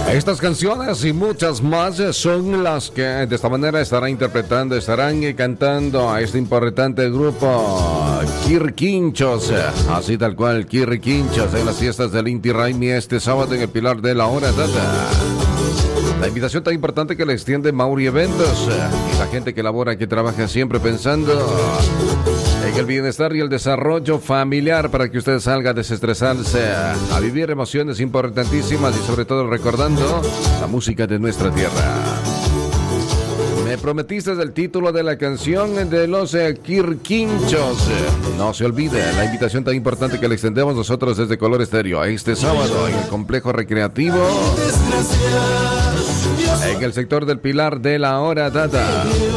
Estas canciones y muchas más son las que de esta manera estarán cantando a este importante grupo Quirquinchos, así tal cual, Quirquinchos, en las fiestas del Inti Raymi este sábado en el Pilar de la Hora Dada. La invitación tan importante que le extiende Mauri Eventos y la gente que labora, que trabaja siempre pensando en el bienestar y el desarrollo familiar para que usted salga a desestresarse, a vivir emociones importantísimas y sobre todo recordando la música de nuestra tierra. Me prometiste el título de la canción de los Quirquinchos. No se olvide la invitación tan importante que le extendemos nosotros desde Color Estéreo este sábado en el complejo recreativo, en el sector del Pilar de la Hora Dada.